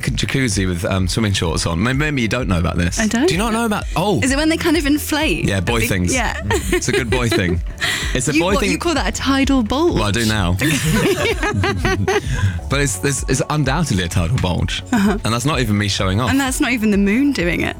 jacuzzi with swimming shorts on. Maybe you don't know about this. I don't. Do you not know about... Oh. Is it when they kind of inflate? Yeah, boy things. Yeah. It's a good boy thing. It's a boy thing. You call that a tidal bulge? Well, I do now. But it's undoubtedly a tidal bulge. And that's not even me showing off. And that's not even the moon doing it.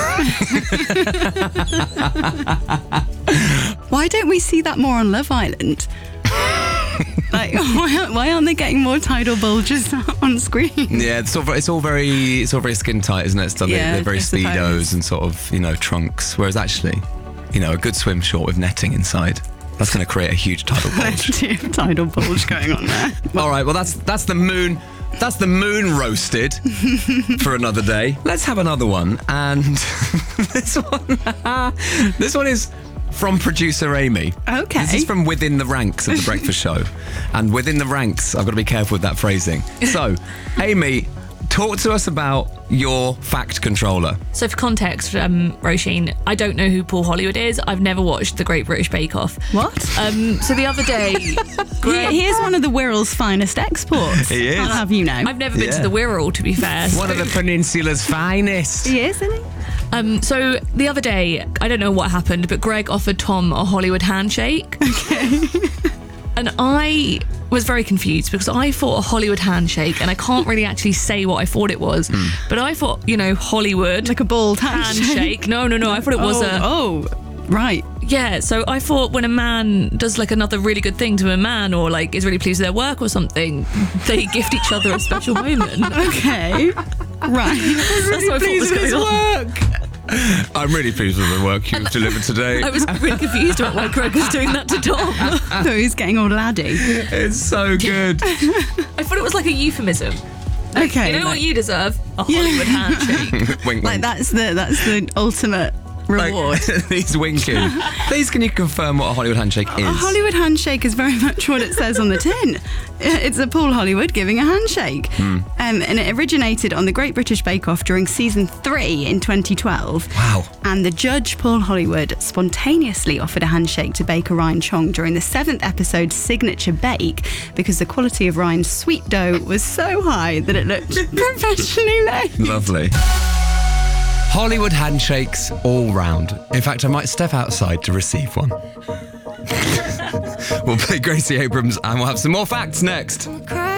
Why don't we see that more on Love Island? Like, why aren't they getting more tidal bulges on screen? Yeah, it's all very skin tight, isn't it? It's done, they're very speedos and sort of, trunks. Whereas actually, a good swim short with netting inside, that's going to create a huge tidal bulge. Tidal bulge going on there. All right, well that's the moon. That's the moon roasted for another day. Let's have another one. And this one is from producer Amy. Okay. This is from within the ranks of The Breakfast Show. And within the ranks, I've got to be careful with that phrasing. So, Amy, talk to us about your fact controller. So for context, Roisin, I don't know who Paul Hollywood is. I've never watched The Great British Bake Off. What? So the other day... He is one of the Wirral's finest exports. He is. I'll have you know. I've never been to the Wirral, to be fair. One of the peninsula's finest. He is, isn't he? So the other day, I don't know what happened, but Greg offered Tom a Hollywood handshake. Okay. And I was very confused because I thought a Hollywood handshake, and I can't really actually say what I thought it was, but I thought, Hollywood. Like a bald handshake. No, I thought it was right. Yeah, so I thought when a man does like another really good thing to a man, or like is really pleased with their work or something, they gift each other a special moment. Okay. Right. That's what I thought was going on. I'm really pleased with the work you've delivered today. I was really confused about why Greg was doing that to Tom. So he's getting all laddie. It's so good. I thought it was like a euphemism. Okay. You know what you deserve? A Hollywood handshake. Wink, Like wink. that's the ultimate reward. He's winking. Please, can you confirm what a Hollywood handshake is? A Hollywood handshake is very much what it says on the tin. It's a Paul Hollywood giving a handshake. And it originated on the Great British Bake Off during season 3 in 2012. Wow. And the judge, Paul Hollywood, spontaneously offered a handshake to baker Ryan Chong during the 7th episode Signature Bake because the quality of Ryan's sweet dough was so high that it looked professionally laid. Lovely. Hollywood handshakes all round. In fact, I might step outside to receive one. We'll play Gracie Abrams and we'll have some more facts next.